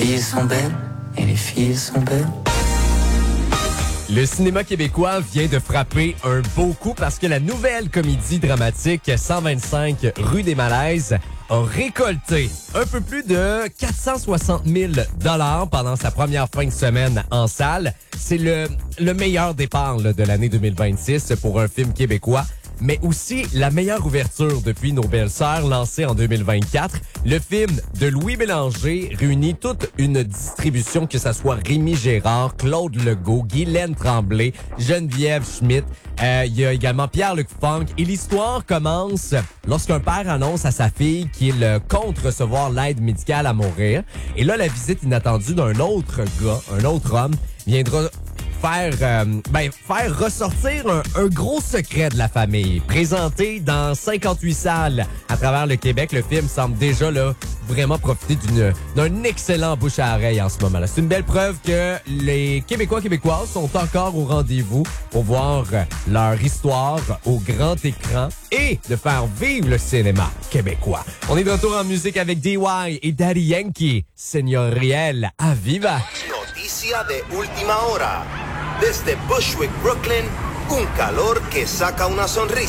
filles sont belles et les filles sont belles. Le cinéma québécois vient de frapper un beau coup parce que la nouvelle comédie dramatique 125 rue des Malaises a récolté un peu plus de 460 000 $ pendant sa première fin de semaine en salle. C'est le meilleur départ là, de l'année 2026 pour un film québécois, mais aussi la meilleure ouverture depuis Nos Belles-Sœurs lancée en 2024. Le film de Louis Bélanger réunit toute une distribution, que ça soit Rémi Gérard, Claude Legault, Guylaine Tremblay, Geneviève Schmidt. Il y a également Pierre-Luc Funk. Et l'histoire commence lorsqu'un père annonce à sa fille qu'il compte recevoir l'aide médicale à mourir. Et là, la visite inattendue d'un autre gars, un autre homme, viendra faire ressortir un gros secret de la famille. Présenté dans 58 salles à travers le Québec, le film semble déjà là vraiment profiter d'un excellent bouche à oreille en ce moment-là. C'est une belle preuve que les Québécoises sont encore au rendez-vous pour voir leur histoire au grand écran et de faire vivre le cinéma québécois. On est de retour en musique avec DY et Daddy Yankee. Señoriel, Aviva. Noticia de última hora. Desde Bushwick, Brooklyn, un calor que saca una sonrisa.